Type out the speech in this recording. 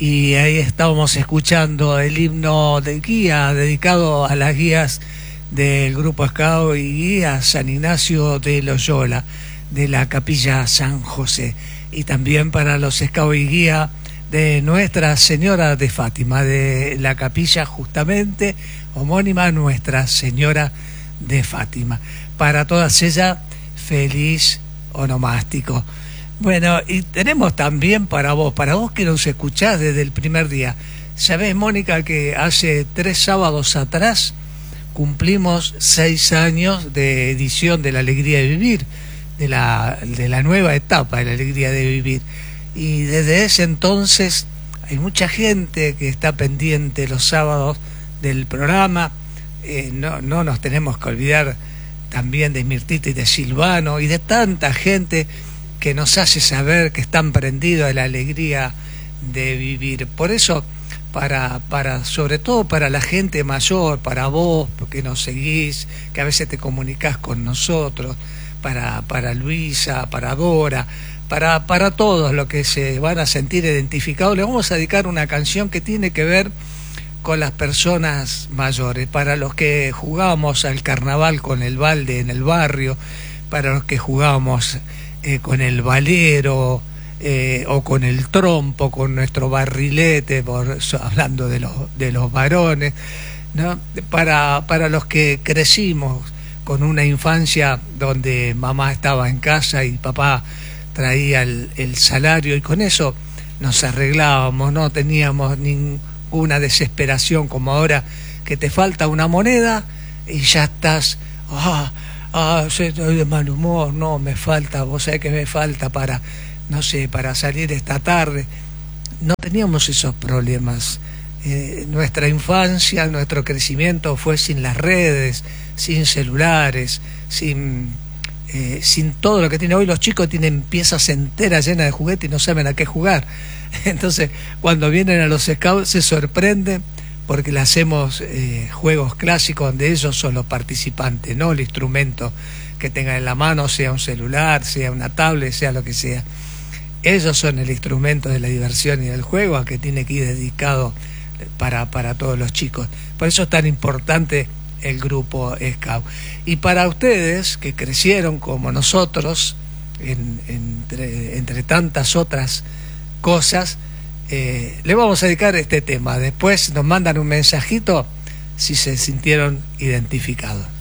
y ahí estábamos escuchando el himno de guía dedicado a las guías del Grupo Scout y Guía San Ignacio de Loyola, de la Capilla San José, y también para los Scout y Guía de Nuestra Señora de Fátima, de la capilla justamente homónima Nuestra Señora de Fátima. Para todas ellas, feliz onomástico. Bueno, y tenemos también para vos que nos escuchás desde el primer día. ¿Sabés, Mónica, que hace 3 sábados atrás cumplimos 6 años de edición de La Alegría de Vivir, de la nueva etapa de La Alegría de Vivir? Y desde ese entonces hay mucha gente que está pendiente los sábados del programa. No nos tenemos que olvidar también de Mirtita y de Silvano y de tanta gente que nos hace saber que están prendidos de la alegría de vivir. Por eso, sobre todo para la gente mayor, para vos, porque nos seguís, que a veces te comunicás con nosotros, para Luisa, para Dora, para todos los que se van a sentir identificados, les vamos a dedicar una canción que tiene que ver con las personas mayores, para los que jugábamos al carnaval con el balde en el barrio, para los que jugábamos con el valero o con el trompo, con nuestro barrilete, hablando de los varones, ¿no? Para los que crecimos con una infancia donde mamá estaba en casa y papá traía el salario y con eso nos arreglábamos, no teníamos ninguna desesperación como ahora, que te falta una moneda y ya estás, estoy de mal humor, no, me falta, vos sabés que me falta para salir esta tarde. No teníamos esos problemas. Nuestra infancia, nuestro crecimiento fue sin las redes, sin celulares, sin todo lo que tiene hoy. Los chicos tienen piezas enteras llenas de juguetes y no saben a qué jugar. Entonces, cuando vienen a los Scouts se sorprenden porque le hacemos juegos clásicos donde ellos son los participantes, no el instrumento que tengan en la mano, sea un celular, sea una tablet, sea lo que sea. Ellos son el instrumento de la diversión y del juego, a que tiene que ir dedicado para todos los chicos. Por eso es tan importante el Grupo Scout. Y para ustedes que crecieron como nosotros, entre tantas otras cosas, le vamos a dedicar este tema. Después nos mandan un mensajito si se sintieron identificados.